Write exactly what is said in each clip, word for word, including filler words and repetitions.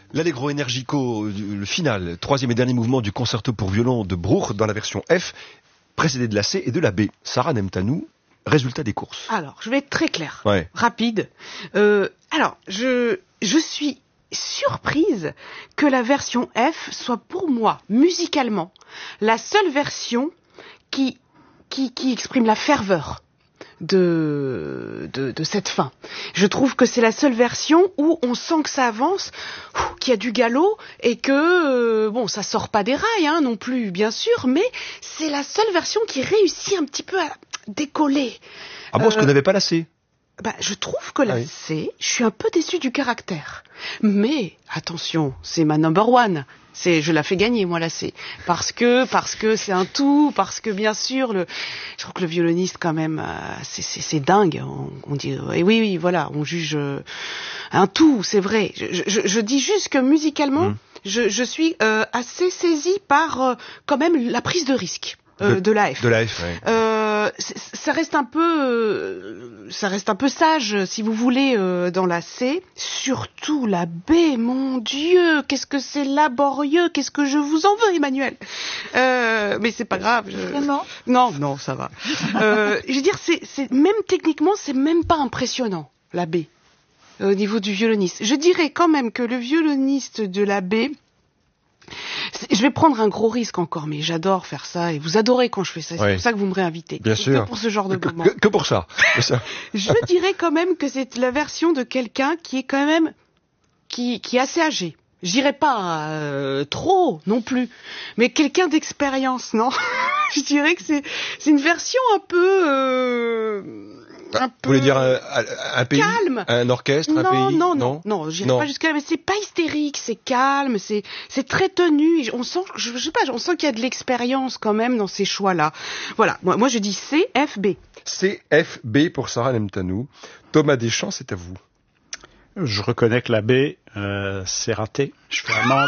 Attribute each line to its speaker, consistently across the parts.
Speaker 1: L'Allegro Energico, le final, troisième et dernier mouvement du concerto pour violon de Bruch dans la version F, précédé de la C et de la B. Sarah Nemtanou, résultat des courses.
Speaker 2: Alors, je vais être très claire,
Speaker 1: ouais.
Speaker 2: rapide. Euh, alors, je, je suis surprise que la version F soit pour moi, musicalement, la seule version qui, qui, qui exprime la ferveur de, de, de cette fin. Je trouve que c'est la seule version où on sent que ça avance, qu'il y a du galop et que, euh, bon, ça sort pas des rails hein, non plus, bien sûr, mais c'est la seule version qui réussit un petit peu à décoller.
Speaker 1: Ah bon, euh, ce qu'on n'avait pas la C?
Speaker 2: Bah, je trouve que la ah oui. C, je suis un peu déçue du caractère. Mais, attention, c'est ma number one. C'est, je la fais gagner, moi, la C. Parce que, parce que c'est un tout, parce que, bien sûr, le, je trouve que le violoniste, quand même, euh, c'est, c'est, c'est dingue. On, on dit, et oui, oui, voilà, on juge euh, un tout, c'est vrai. Je, je, je dis juste que musicalement, mmh. je, je suis euh, assez saisie par, euh, quand même, la prise de risque. Euh, de, de la F.
Speaker 1: De la F, ouais.
Speaker 2: Euh, ça reste un peu, euh, ça reste un peu sage, si vous voulez, euh, dans la C. Surtout la B, mon Dieu, qu'est-ce que c'est laborieux, qu'est-ce que je vous en veux, Emmanuel. Euh, mais c'est pas grave. Je...
Speaker 3: Vraiment ?
Speaker 2: Non, non, ça va. euh, je veux dire, c'est, c'est même techniquement, c'est même pas impressionnant, la B, au niveau du violoniste. Je dirais quand même que le violoniste de la B. Je vais prendre un gros risque encore, mais j'adore faire ça et vous adorez quand je fais ça. C'est oui. pour ça que vous me réinvitez.
Speaker 1: Bien sûr.
Speaker 2: Que pour ce genre de
Speaker 1: que,
Speaker 2: moment.
Speaker 1: Que, que pour ça. ça.
Speaker 2: Je dirais quand même que c'est la version de quelqu'un qui est quand même qui, qui est assez âgé. Je dirais pas euh, trop non plus, mais quelqu'un d'expérience, non ? Je dirais que c'est c'est une version un peu. Euh... Un
Speaker 1: Vous voulez dire un, un pays,
Speaker 2: calme.
Speaker 1: Un orchestre,
Speaker 2: non,
Speaker 1: un pays
Speaker 2: Non, non, non, non, j'irai
Speaker 1: non.
Speaker 2: pas jusqu'à là, mais c'est pas hystérique, c'est calme, c'est, c'est très tenu. On sent, je, je sais pas, on sent qu'il y a de l'expérience quand même dans ces choix-là. Voilà, moi, moi je dis C, F, B.
Speaker 1: C, F, B pour Sarah Nemtanou. Thomas Deschamps, c'est à vous.
Speaker 4: Je reconnais que la B, euh, c'est raté. Je fais amende.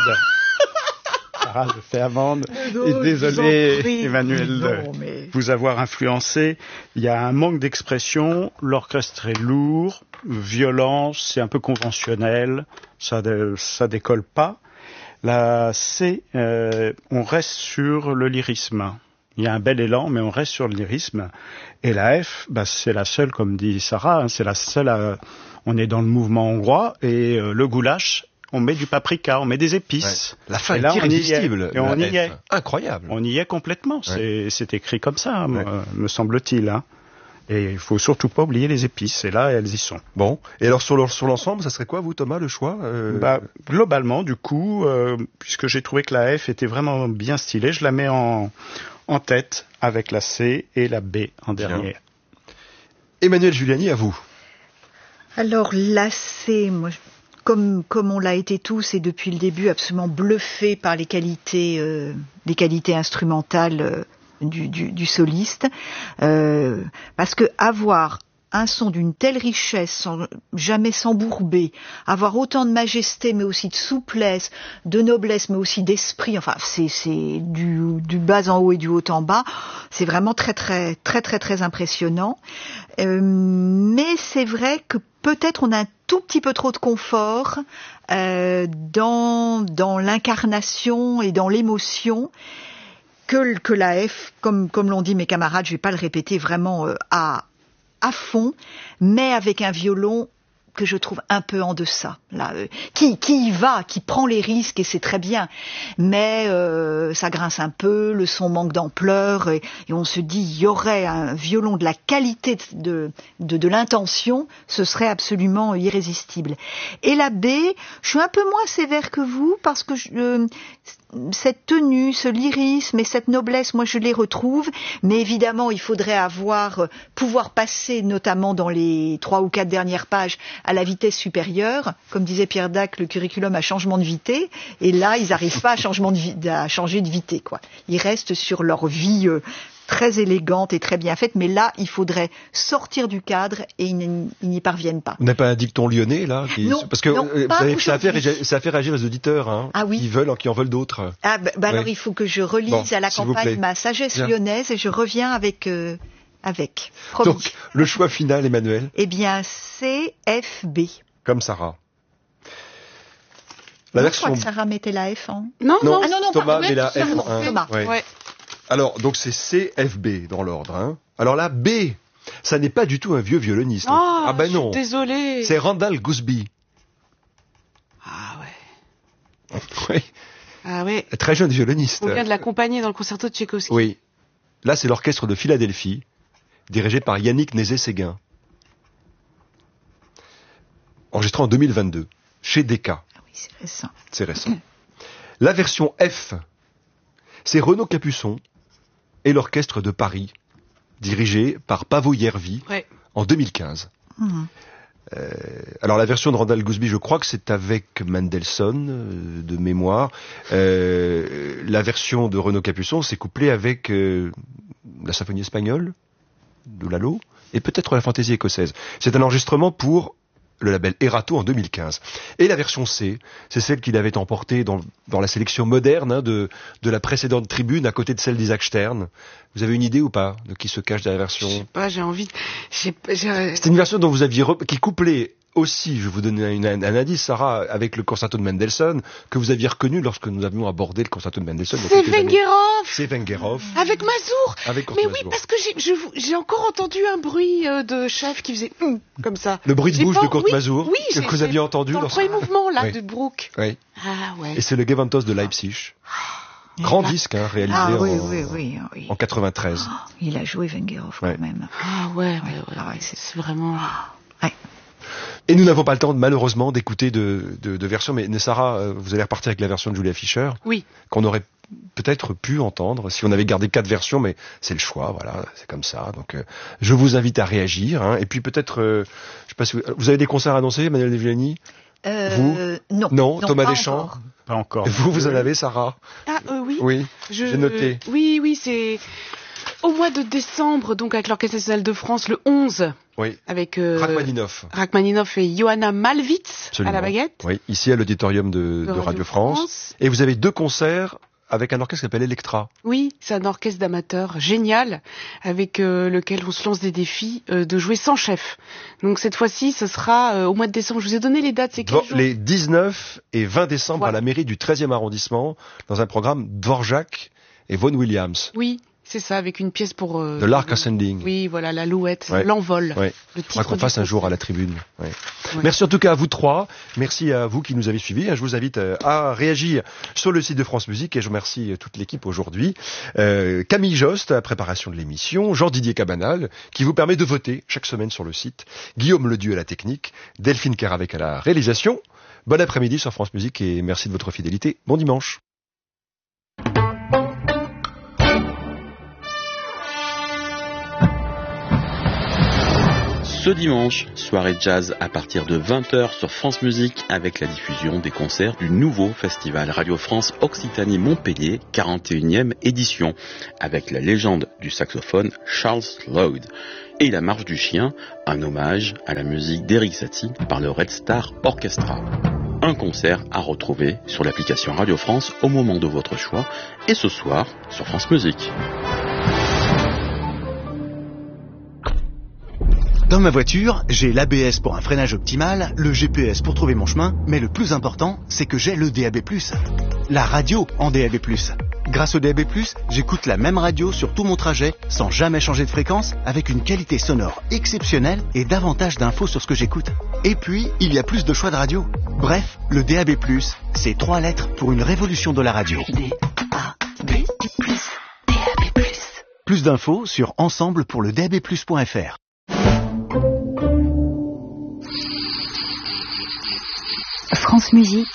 Speaker 4: Sarah, je fais amende.
Speaker 3: Non,
Speaker 4: et désolé, Emmanuel,
Speaker 3: non, mais...
Speaker 4: de vous avoir influencé. Il y a un manque d'expression. L'orchestre est lourd, violent, c'est un peu conventionnel. Ça, ça décolle pas. La C, euh, on reste sur le lyrisme. Il y a un bel élan, mais on reste sur le lyrisme. Et la F, bah, c'est la seule, comme dit Sarah, hein, c'est la seule. À... On est dans le mouvement hongrois et euh, le goulash. On met du paprika, on met des épices.
Speaker 1: Ouais. La fin
Speaker 4: et là,
Speaker 1: est irrésistible.
Speaker 4: Et on y est.
Speaker 1: Incroyable.
Speaker 4: On y est complètement. Ouais. C'est, c'est écrit comme ça, ouais. me, me semble-t-il. Hein. Et il faut surtout pas oublier les épices. Et là, elles y sont.
Speaker 1: Bon. Et alors, sur, sur l'ensemble, ça serait quoi, vous, Thomas, le choix euh...
Speaker 4: bah, globalement, du coup, euh, puisque j'ai trouvé que la F était vraiment bien stylée, je la mets en, en tête avec la C et la B en dernier. Bien.
Speaker 1: Emmanuel Giuliani, à vous.
Speaker 3: Alors, la C, moi... Je... Comme, comme on l'a été tous et depuis le début absolument bluffé par les qualités, euh, les qualités instrumentales euh, du, du, du soliste, euh, parce que avoir un son d'une telle richesse, sans jamais s'embourber, avoir autant de majesté, mais aussi de souplesse, de noblesse, mais aussi d'esprit. Enfin, c'est, c'est du, du bas en haut et du haut en bas. C'est vraiment très, très, très, très, très impressionnant. Euh, mais c'est vrai que peut-être on a un tout petit peu trop de confort euh, dans, dans l'incarnation et dans l'émotion. Que, que la F, comme, comme l'ont dit mes camarades, je vais pas le répéter, vraiment euh, à à fond, mais avec un violon que je trouve un peu en deçà, là, euh, qui, qui y va, qui prend les risques et c'est très bien, mais euh, ça grince un peu, le son manque d'ampleur et, et on se dit il y aurait un violon de la qualité de, de, de l'intention, ce serait absolument irrésistible. Et la B, je suis un peu moins sévère que vous parce que je, euh, cette tenue, ce lyrisme et cette noblesse, moi je les retrouve, mais évidemment il faudrait avoir, euh, pouvoir passer notamment dans les trois ou quatre dernières pages à la vitesse supérieure. Comme disait Pierre Dac, le curriculum a changement de vitesse, et là ils n'arrivent pas à, changement de vi- à changer de vitesse, quoi. Ils restent sur leur vie euh, très élégante et très bien faite, mais là il faudrait sortir du cadre et ils, n- ils n'y parviennent pas.
Speaker 1: Vous n'avez pas un dicton lyonnais là qui...
Speaker 3: Non,
Speaker 1: parce que
Speaker 3: non,
Speaker 1: euh,
Speaker 3: pas
Speaker 1: ça, a fait, ça a fait réagir les auditeurs, hein,
Speaker 3: ah oui.
Speaker 1: qui veulent, qui en veulent d'autres.
Speaker 3: Ah bah, bah oui. Alors il faut que je relise bon, à la campagne ma sagesse bien. Lyonnaise et je reviens avec euh, avec. Promis.
Speaker 1: Donc le choix final, Emmanuel.
Speaker 3: Eh bien C F B.
Speaker 1: Comme Sarah. La
Speaker 3: Non,
Speaker 1: version...
Speaker 3: Je crois que Sarah mettait la F en...
Speaker 2: Non,
Speaker 1: Non,
Speaker 2: non.
Speaker 3: Ah non, non,
Speaker 1: Thomas
Speaker 3: pardon,
Speaker 1: met la F
Speaker 3: pardon,
Speaker 1: en un.
Speaker 3: Thomas.
Speaker 1: Ouais.
Speaker 2: Ouais.
Speaker 1: Alors, donc c'est C, F, B dans l'ordre. Hein. Alors là, B, ça n'est pas du tout un vieux violoniste.
Speaker 2: Oh,
Speaker 1: ah ben
Speaker 2: je suis
Speaker 1: non.
Speaker 2: désolée.
Speaker 1: C'est Randall Gooseby.
Speaker 2: Ah ouais.
Speaker 1: Oui,
Speaker 2: Ah ouais.
Speaker 1: très jeune violoniste.
Speaker 2: On vient de l'accompagner dans le concerto de Tchaïkovski.
Speaker 1: Oui. Là, c'est l'orchestre de Philadelphie, dirigé par Yannick Nézet-Séguin. Enregistré en deux mille vingt-deux, chez Decca.
Speaker 3: Ah oui, c'est récent.
Speaker 1: C'est récent. La version F, c'est Renaud Capuçon et l'orchestre de Paris, dirigé par Paavo Järvi,
Speaker 2: Ouais.
Speaker 1: en deux mille quinze.
Speaker 3: Mmh.
Speaker 1: Euh, alors la version de Randall Gooseby, je crois que c'est avec Mendelssohn, euh, de mémoire. Euh, la version de Renaud Capuçon, c'est couplé avec euh, la symphonie espagnole de Lalo et peut-être la fantaisie écossaise. C'est un enregistrement pour le label Erato en deux mille quinze. Et la version C, c'est celle qu'il avait emportée dans, dans la sélection moderne hein, de, de la précédente tribune à côté de celle d'Isaac Stern. Vous avez une idée ou pas de qui se cache derrière la
Speaker 2: Je sais
Speaker 1: version?
Speaker 2: pas, j'ai envie. de- j'ai- j'ai-
Speaker 1: C'est une version dont vous aviez rep- qui couplait aussi, je vais vous donner une- un, un indice, Sarah, avec le concerto de Mendelssohn que vous aviez reconnu lorsque nous avions abordé le concerto de Mendelssohn. il y a
Speaker 2: C'est
Speaker 1: quelques années.
Speaker 2: Vengerov
Speaker 1: C'est Vengerov
Speaker 2: avec Mazur.
Speaker 1: avec Kurt
Speaker 2: Mais oui,
Speaker 1: Masur.
Speaker 2: parce que j'ai je vous- j'ai encore entendu un bruit euh, de chef qui faisait hum, comme ça.
Speaker 1: Le bruit de
Speaker 2: J'ai
Speaker 1: bouche
Speaker 2: pas-
Speaker 1: de Kurt
Speaker 2: oui,
Speaker 1: Masur
Speaker 2: oui,
Speaker 1: que
Speaker 2: j'ai-
Speaker 1: vous aviez entendu
Speaker 2: Dans le
Speaker 1: lorsque...
Speaker 2: premier mouvement là
Speaker 1: Oui.
Speaker 2: de Brook.
Speaker 1: Oui.
Speaker 2: Ah ouais.
Speaker 1: Et c'est le Gewandhaus de Leipzig. Grand disque hein, réalisé
Speaker 3: Ah
Speaker 1: en,
Speaker 3: oui, oui, oui, oui.
Speaker 1: en quatre-vingt-treize.
Speaker 3: Oh, il a joué Vengerov
Speaker 1: Ouais.
Speaker 3: quand même.
Speaker 2: Ah ouais, ouais, ouais.
Speaker 3: Ah ouais,
Speaker 2: ouais,
Speaker 3: c'est-
Speaker 2: C'est vraiment.
Speaker 3: Ouais.
Speaker 1: Et nous n'avons pas le temps, malheureusement, d'écouter de, de, de versions. Mais Sarah, euh, vous allez repartir avec la version de Julia Fischer,
Speaker 2: Oui.
Speaker 1: qu'on aurait peut-être pu entendre si on avait gardé quatre versions, mais c'est le choix, voilà, c'est comme ça. Donc, euh, je vous invite à réagir. Hein, et puis peut-être, euh, je sais pas si vous, vous avez des concerts annoncés, Manuel De Villani?
Speaker 3: Euh, non.
Speaker 1: Non, Thomas
Speaker 3: pas
Speaker 1: Deschamps.
Speaker 3: encore.
Speaker 4: Pas encore.
Speaker 1: Et vous, vous en avez, Sarah?
Speaker 2: Ah euh, oui.
Speaker 1: Oui.
Speaker 2: Je-
Speaker 1: j'ai noté.
Speaker 2: Oui, oui, c'est au mois de décembre, donc avec l'Orchestre national de France, le onze,
Speaker 1: Oui.
Speaker 2: avec euh,
Speaker 1: Rachmaninoff.
Speaker 2: Rachmaninoff et Johanna Malwitz
Speaker 1: Absolument.
Speaker 2: à la baguette.
Speaker 1: Oui, ici à l'auditorium de, de Radio, France. Et vous avez deux concerts avec un orchestre qui s'appelle Electra.
Speaker 2: Oui, c'est un orchestre d'amateurs génial avec euh, lequel on se lance des défis euh, de jouer sans chef. Donc cette fois-ci, ce sera euh, au mois de décembre. Je vous ai donné les dates, c'est quel
Speaker 1: Dvo-
Speaker 2: jour
Speaker 1: les dix-neuf et vingt décembre
Speaker 2: Voilà.
Speaker 1: à la mairie du treizième arrondissement, dans un programme Dvorak et Vaughan Williams,
Speaker 2: Oui, c'est ça, avec une pièce pour... euh,
Speaker 1: de l'Arc Ascending.
Speaker 2: Oui, voilà, l'Alouette,
Speaker 1: Ouais.
Speaker 2: l'envol.
Speaker 1: Ouais.
Speaker 2: Le
Speaker 1: On va
Speaker 2: titre
Speaker 1: qu'on
Speaker 2: du
Speaker 1: fasse un
Speaker 2: concert.
Speaker 1: jour à la tribune. Ouais.
Speaker 2: Ouais.
Speaker 1: Merci en tout cas à vous trois. Merci à vous qui nous avez suivis. Je vous invite euh, à réagir sur le site de France Musique et je remercie toute l'équipe aujourd'hui. Euh, Camille Jost à la préparation de l'émission, Jean-Didier Cabanal qui vous permet de voter chaque semaine sur le site, Guillaume Ledieu à la technique, Delphine Caravec à la réalisation. Bon après-midi sur France Musique et merci de votre fidélité. Bon dimanche.
Speaker 5: Ce dimanche, soirée jazz à partir de vingt heures sur France Musique avec la diffusion des concerts du nouveau festival Radio France Occitanie Montpellier, quarante et unième édition, avec la légende du saxophone Charles Lloyd et la marche du chien, un hommage à la musique d'Eric Satie par le Red Star Orchestra. Un concert à retrouver sur l'application Radio France au moment de votre choix et ce soir sur France Musique.
Speaker 6: Dans ma voiture, j'ai l'A B S pour un freinage optimal, le G P S pour trouver mon chemin, mais le plus important, c'est que j'ai le D A B plus. La radio en D A B plus. Grâce au D A B plus, j'écoute la même radio sur tout mon trajet, sans jamais changer de fréquence, avec une qualité sonore exceptionnelle et davantage d'infos sur ce que j'écoute. Et puis, il y a plus de choix de radio. Bref, le D A B plus, c'est trois lettres pour une révolution de la radio.
Speaker 7: D A B plus, D A B plus.
Speaker 6: Plus d'infos sur ensemble pour le D A B plus point F R.
Speaker 7: France Musique,